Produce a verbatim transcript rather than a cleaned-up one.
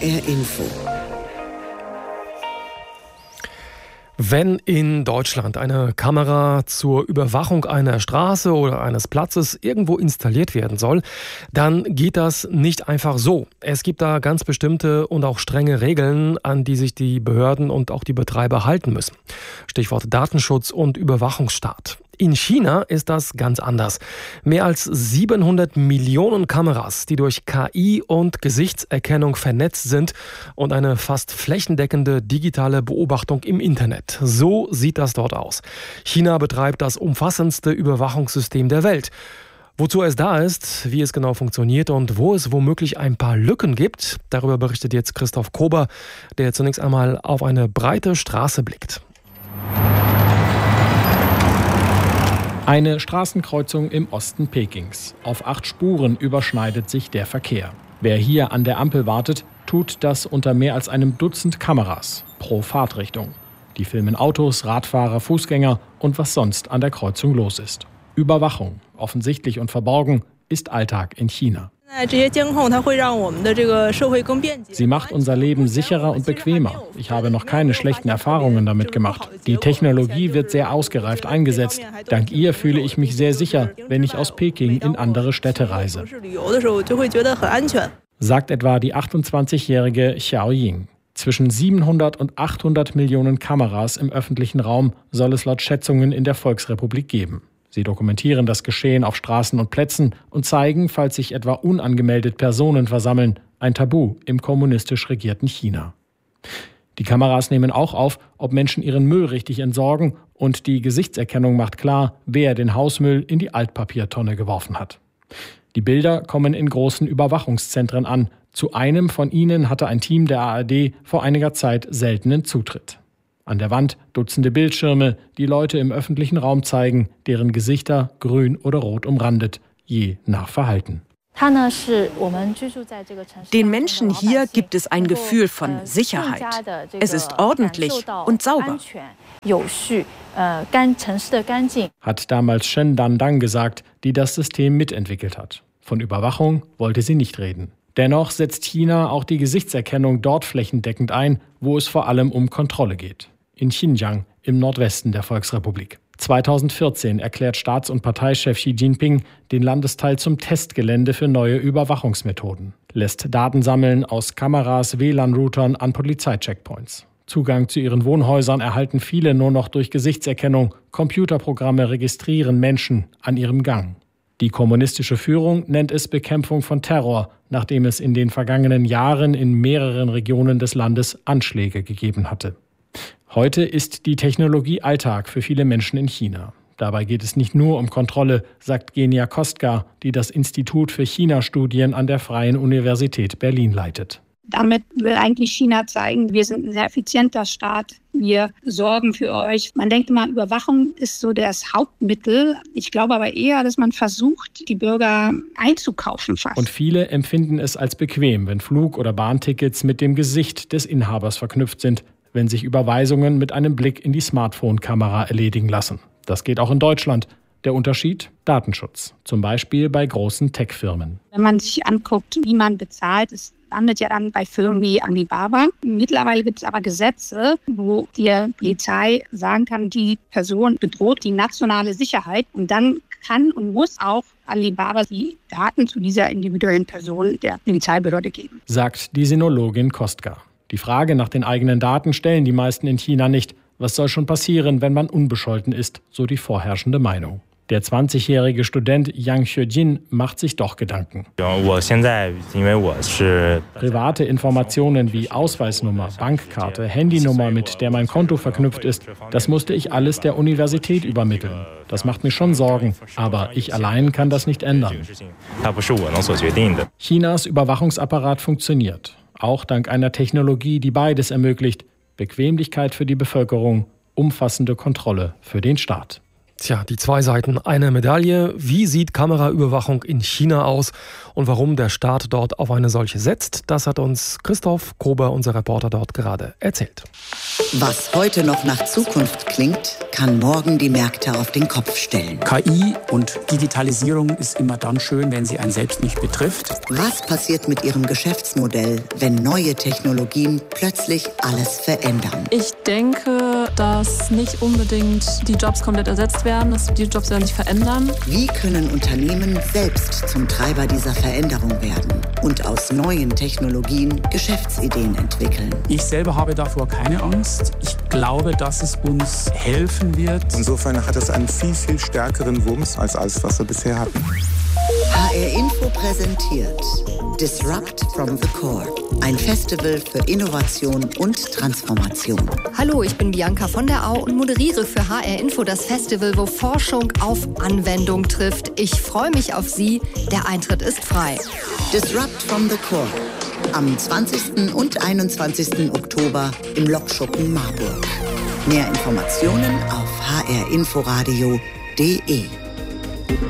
R Info. Wenn in Deutschland eine Kamera zur Überwachung einer Straße oder eines Platzes irgendwo installiert werden soll, dann geht das nicht einfach so. Es gibt da ganz bestimmte und auch strenge Regeln, an die sich die Behörden und auch die Betreiber halten müssen. Stichwort Datenschutz und Überwachungsstaat. In China ist das ganz anders. Mehr als siebenhundert Millionen Kameras, die durch K I und Gesichtserkennung vernetzt sind und eine fast flächendeckende digitale Beobachtung im Internet. So sieht das dort aus. China betreibt das umfassendste Überwachungssystem der Welt. Wozu es da ist, wie es genau funktioniert und wo es womöglich ein paar Lücken gibt, darüber berichtet jetzt Christoph Kober, der zunächst einmal auf eine breite Straße blickt. Eine Straßenkreuzung im Osten Pekings. Auf acht Spuren überschneidet sich der Verkehr. Wer hier an der Ampel wartet, tut das unter mehr als einem Dutzend Kameras pro Fahrtrichtung. Die filmen Autos, Radfahrer, Fußgänger und was sonst an der Kreuzung los ist. Überwachung, offensichtlich und verborgen, ist Alltag in China. Sie macht unser Leben sicherer und bequemer. Ich habe noch keine schlechten Erfahrungen damit gemacht. Die Technologie wird sehr ausgereift eingesetzt. Dank ihr fühle ich mich sehr sicher, wenn ich aus Peking in andere Städte reise. Sagt etwa die achtundzwanzigjährige Xiao Ying. Zwischen siebenhundert und achthundert Millionen Kameras im öffentlichen Raum soll es laut Schätzungen in der Volksrepublik geben. Sie dokumentieren das Geschehen auf Straßen und Plätzen und zeigen, falls sich etwa unangemeldet Personen versammeln, ein Tabu im kommunistisch regierten China. Die Kameras nehmen auch auf, ob Menschen ihren Müll richtig entsorgen, und die Gesichtserkennung macht klar, wer den Hausmüll in die Altpapiertonne geworfen hat. Die Bilder kommen in großen Überwachungszentren an. Zu einem von ihnen hatte ein Team der A R D vor einiger Zeit seltenen Zutritt. An der Wand Dutzende Bildschirme, die Leute im öffentlichen Raum zeigen, deren Gesichter grün oder rot umrandet, je nach Verhalten. Den Menschen hier gibt es ein Gefühl von Sicherheit. Es ist ordentlich und sauber. Hat damals Shen Dandang gesagt, die das System mitentwickelt hat. Von Überwachung wollte sie nicht reden. Dennoch setzt China auch die Gesichtserkennung dort flächendeckend ein, wo es vor allem um Kontrolle geht. In Xinjiang, im Nordwesten der Volksrepublik. zweitausendvierzehn erklärt Staats- und Parteichef Xi Jinping den Landesteil zum Testgelände für neue Überwachungsmethoden. Lässt Daten sammeln aus Kameras, W L A N-Routern an Polizeicheckpoints. Zugang zu ihren Wohnhäusern erhalten viele nur noch durch Gesichtserkennung. Computerprogramme registrieren Menschen an ihrem Gang. Die kommunistische Führung nennt es Bekämpfung von Terror, nachdem es in den vergangenen Jahren in mehreren Regionen des Landes Anschläge gegeben hatte. Heute ist die Technologie Alltag für viele Menschen in China. Dabei geht es nicht nur um Kontrolle, sagt Genia Kostka, die das Institut für China-Studien an der Freien Universität Berlin leitet. Damit will eigentlich China zeigen, wir sind ein sehr effizienter Staat, wir sorgen für euch. Man denkt immer, Überwachung ist so das Hauptmittel. Ich glaube aber eher, dass man versucht, die Bürger einzukaufen fast. Und viele empfinden es als bequem, wenn Flug- oder Bahntickets mit dem Gesicht des Inhabers verknüpft sind, wenn sich Überweisungen mit einem Blick in die Smartphone-Kamera erledigen lassen. Das geht auch in Deutschland. Der Unterschied? Datenschutz. Zum Beispiel bei großen Tech-Firmen. Wenn man sich anguckt, wie man bezahlt, es landet ja dann bei Firmen wie Alibaba. Mittlerweile gibt es aber Gesetze, wo die Polizei sagen kann, die Person bedroht die nationale Sicherheit. Und dann kann und muss auch Alibaba die Daten zu dieser individuellen Person der Polizeibehörde geben. Sagt die Sinologin Kostka. Die Frage nach den eigenen Daten stellen die meisten in China nicht. Was soll schon passieren, wenn man unbescholten ist, so die vorherrschende Meinung. Der zwanzigjährige Student Yang Xuejin macht sich doch Gedanken. Private Informationen wie Ausweisnummer, Bankkarte, Handynummer, mit der mein Konto verknüpft ist, das musste ich alles der Universität übermitteln. Das macht mir schon Sorgen, aber ich allein kann das nicht ändern. Chinas Überwachungsapparat funktioniert. Auch dank einer Technologie, die beides ermöglicht: Bequemlichkeit für die Bevölkerung, umfassende Kontrolle für den Staat. Tja, die zwei Seiten einer Medaille. Wie sieht Kameraüberwachung in China aus und warum der Staat dort auf eine solche setzt? Das hat uns Christoph Kober, unser Reporter, dort gerade erzählt. Was heute noch nach Zukunft klingt, kann morgen die Märkte auf den Kopf stellen. K I und Digitalisierung ist immer dann schön, wenn sie einen selbst nicht betrifft. Was passiert mit Ihrem Geschäftsmodell, wenn neue Technologien plötzlich alles verändern? Ich denke, dass nicht unbedingt die Jobs komplett ersetzt werden, dass die Jobs werden sich verändern. Wie können Unternehmen selbst zum Treiber dieser Veränderung werden und aus neuen Technologien Geschäftsideen entwickeln? Ich selber habe davor keine Angst. Ich glaube, dass es uns helfen wird. Insofern hat es einen viel, viel stärkeren Wumms als alles, was wir bisher hatten. H R Info präsentiert Disrupt from the Core, ein Festival für Innovation und Transformation. Hallo, ich bin Bianca von der Au und moderiere für H R Info das Festival, wo Forschung auf Anwendung trifft. Ich freue mich auf Sie. Der Eintritt ist frei. Disrupt from the Core. Am zwanzigsten und einundzwanzigsten Oktober im Lokschuppen Marburg. Mehr Informationen auf h r inforadio punkt d e.